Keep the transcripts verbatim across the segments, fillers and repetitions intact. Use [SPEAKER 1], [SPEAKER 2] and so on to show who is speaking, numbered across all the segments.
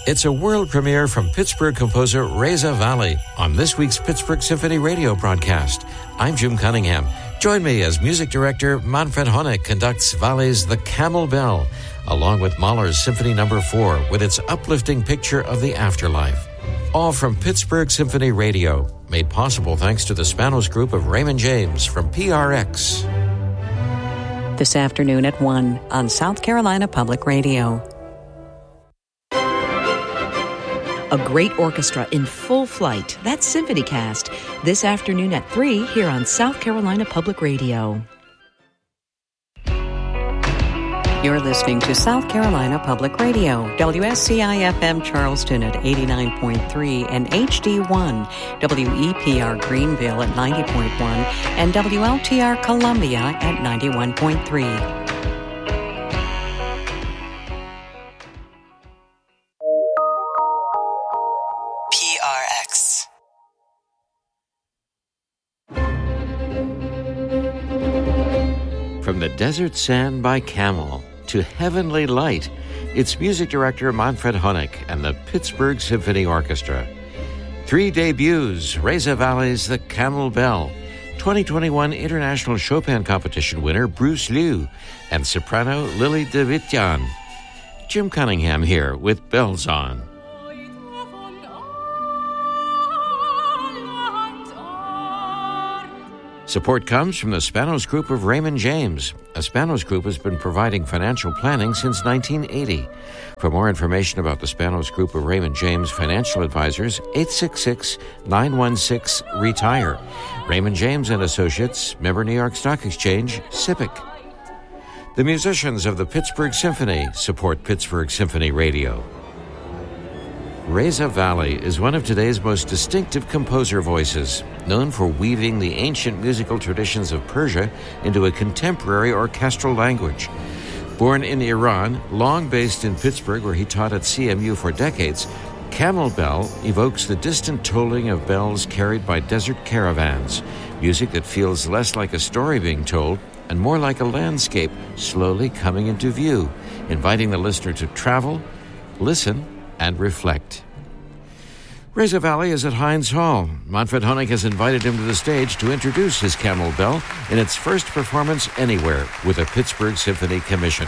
[SPEAKER 1] It's a world premiere from Pittsburgh composer Reza Vali on this week's Pittsburgh Symphony radio broadcast. I'm Jim Cunningham. Join me as music director Manfred Honeck conducts Vali's The Camel Bell, along with Mahler's Symphony Number four with its uplifting picture of the afterlife. All from Pittsburgh Symphony Radio, made possible thanks to the Spanos Group of Raymond James from P R X.
[SPEAKER 2] This afternoon at one on South Carolina Public Radio. A great orchestra in full flight. That's SymphonyCast. This afternoon at three here on South Carolina Public Radio. You're listening to South Carolina Public Radio, W S C I F M Charleston at eighty-nine point three and H D one, W E P R Greenville at ninety point one, and W L T R Columbia at ninety-one point three.
[SPEAKER 3] P R X.
[SPEAKER 1] From the desert sand by camel to heavenly light, it's music director Manfred Honeck and the Pittsburgh Symphony Orchestra. Three debuts: Reza Vali's The Camel Bell, twenty twenty-one International Chopin Competition winner Bruce Liu, and soprano Lily Davitian. Jim Cunningham here with Bells On. Support comes from the Spanos Group of Raymond James. A Spanos Group has been providing financial planning since nineteen eighty. For more information about the Spanos Group of Raymond James Financial Advisors, eight six six, nine one six, RETIRE. Raymond James and Associates, member New York Stock Exchange, S I P C. The musicians of the Pittsburgh Symphony support Pittsburgh Symphony Radio. Reza Vali is one of today's most distinctive composer voices, known for weaving the ancient musical traditions of Persia into a contemporary orchestral language. Born in Iran, long based in Pittsburgh where he taught at C M U for decades, Camel Bell evokes the distant tolling of bells carried by desert caravans, music that feels less like a story being told and more like a landscape slowly coming into view, inviting the listener to travel, listen, and reflect. Reza Vali is at Heinz Hall. Manfred Honeck has invited him to the stage to introduce his Camel Bell in its first performance anywhere with the Pittsburgh Symphony Commission.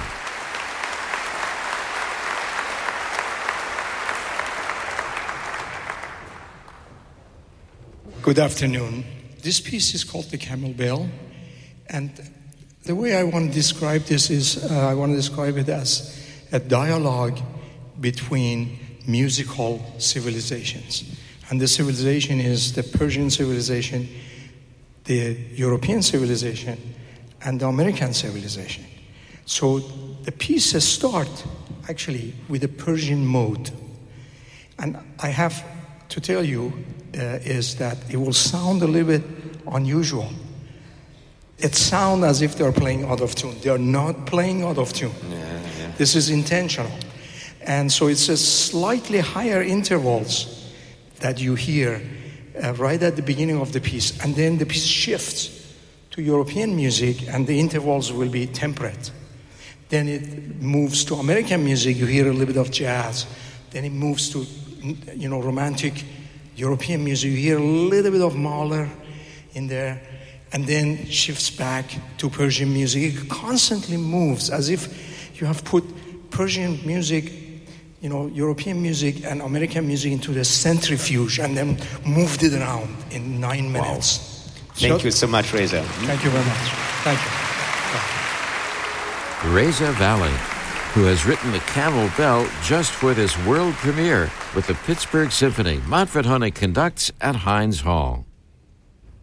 [SPEAKER 4] Good afternoon. This piece is called The Camel Bell, and the way I want to describe this is uh, I want to describe it as a dialogue between musical civilizations. And the civilization is the Persian civilization, the European civilization, and the American civilization. So the pieces start actually with a Persian mode. And I have to tell you uh, is that it will sound a little bit unusual. It sounds as if they're playing out of tune. They're not playing out of tune. Yeah, yeah. This is intentional. And so it's a slightly higher intervals that you hear uh, right at the beginning of the piece. And then the piece shifts to European music and the intervals will be temperate. Then it moves to American music, you hear a little bit of jazz. Then it moves to, you know, romantic European music, you hear a little bit of Mahler in there. And then shifts back to Persian music. It constantly moves as if you have put Persian music, you know, European music and American music into the centrifuge and then moved it around in nine minutes.
[SPEAKER 5] Wow. Thank so, you so much, Reza.
[SPEAKER 4] Thank you very much. Thank you.
[SPEAKER 1] Reza Vali, who has written The Camel Bell just for this world premiere with the Pittsburgh Symphony. Manfred Honeck conducts at Heinz Hall.